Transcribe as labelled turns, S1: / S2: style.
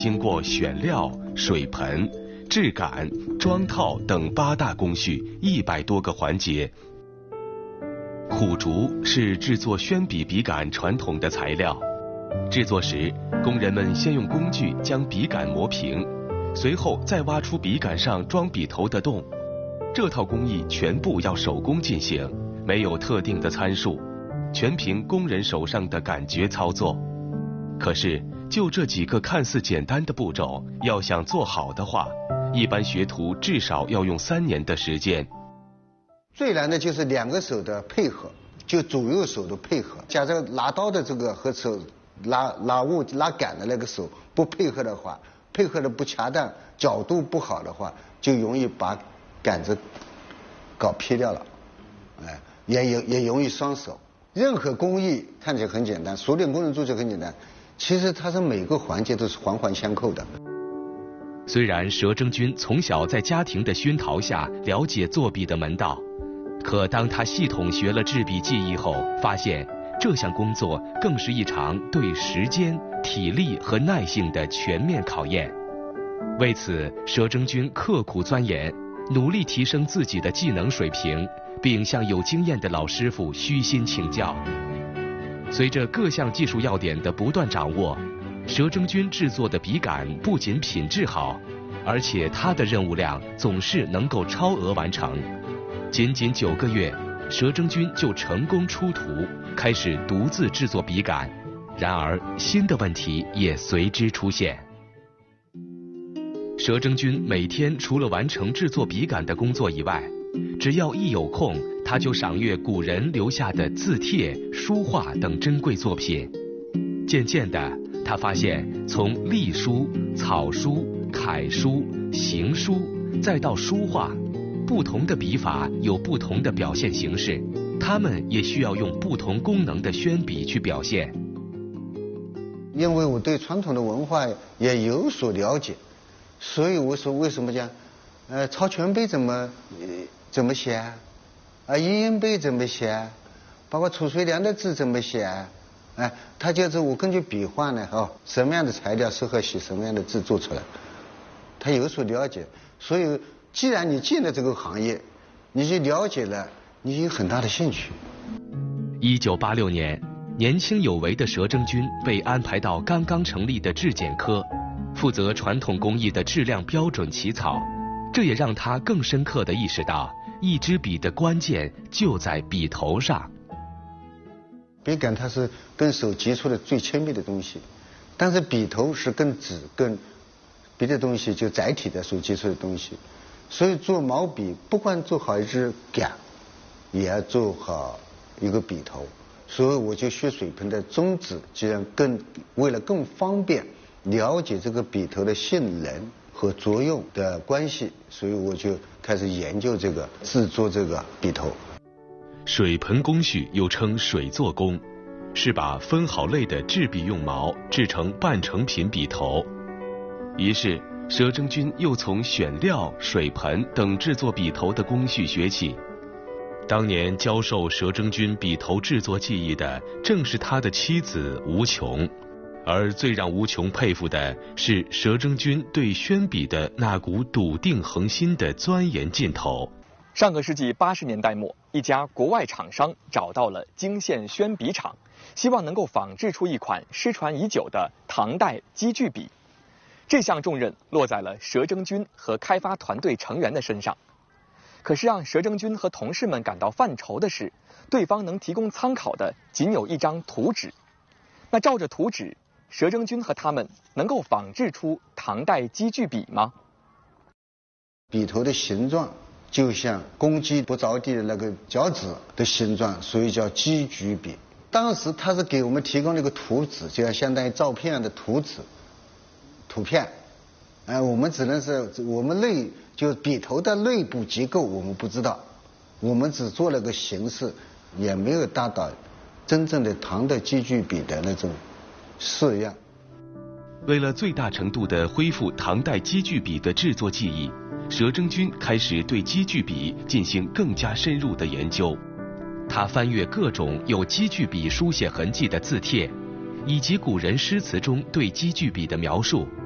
S1: 经过选料、水盆、制杆、装套等8大工序100多个环节。苦竹是制作宣笔笔杆传统的材料。制作时，工人们先用工具将笔杆磨平，随后再挖出笔杆上装笔头的洞。这套工艺全部要手工进行，没有特定的参数，全凭工人手上的感觉操作。可是，就这几个看似简单的步骤，要想做好的话，一般学徒至少要用3年的时间。
S2: 最难的就是2个手的配合，就左右手的配合。假设拿刀的这个和手拉物拉杆的那个手不配合的话，配合的不恰当，角度不好的话，就容易把杆子搞劈掉了，也容易伤手。任何工艺看起来很简单，熟练工人做起来很简单，其实它是每个环节都是环环相扣的。
S1: 虽然佘征军从小在家庭的熏陶下了解作笔的门道，可当他系统学了制笔技艺后，发现这项工作更是一场对时间、体力和耐性的全面考验。为此，佘征军刻苦钻研，努力提升自己的技能水平，并向有经验的老师傅虚心请教。随着各项技术要点的不断掌握，佘征军制作的笔杆不仅品质好，而且他的任务量总是能够超额完成。仅仅9个月，佘征军就成功出图，开始独自制作笔杆。然而，新的问题也随之出现。佘征军每天除了完成制作笔杆的工作以外，只要一有空，他就赏阅古人留下的字帖、书画等珍贵作品。渐渐的，他发现从隶书、草书、楷书、行书，再到书画，不同的笔法有不同的表现形式，它们也需要用不同功能的宣笔去表现。
S2: 因为我对传统的文化也有所了解，所以我说为什么讲，曹全碑怎么写啊？淫鹰碑怎么写？包括褚遂良的字怎么写？他就是我根据笔画呢，什么样的材料适合写什么样的字做出来，他有所了解。所以，既然你进了这个行业，你就了解了，你有很大的兴趣。
S1: 1986年，年轻有为的佘征军被安排到刚刚成立的制剪科，负责传统工艺的质量标准起草。这也让他更深刻地意识到，一支笔的关键就在笔头上。
S2: 笔杆它是跟手接触的最亲密的东西，但是笔头是跟纸跟别的东西就载体的所接触的东西，所以做毛笔不光做好一支杆，也要做好一个笔头。所以我就学水盆的宗旨，既然为了更方便了解这个笔头的性能和作用的关系，所以我就开始研究这个制作这个笔头。
S1: 水盆工序又称水做工，是把分好类的制笔用毛制成半成品笔头。于是，佘征军又从选料、水盆等制作笔头的工序学起。当年教授佘征军笔头制作技艺的，正是他的妻子吴琼。而最让吴琼佩服的是佘征军对宣笔的那股笃定恒心的钻研劲头。
S3: 上个世纪80年代末，一家国外厂商找到了泾县宣笔厂，希望能够仿制出一款失传已久的唐代积聚笔。这项重任落在了佘征军和开发团队成员的身上。可是让佘征军和同事们感到犯愁的是，对方能提供参考的仅有一张图纸。那照着图纸，佘征军和他们能够仿制出唐代积聚笔吗？
S2: 笔头的形状就像公鸡不着地的那个脚趾的形状，所以叫积聚笔。当时他是给我们提供了一个图纸，就像相当于照片样的图纸、图片。我们只能是我们就笔头的内部结构我们不知道，我们只做了个形式，也没有达到真正的唐代积聚笔的那种式样。
S1: 为了最大程度地恢复唐代积聚笔的制作技艺，佘征军开始对积聚笔进行更加深入的研究。他翻阅各种有积聚笔书写痕迹的字帖，以及古人诗词中对积聚笔的描述，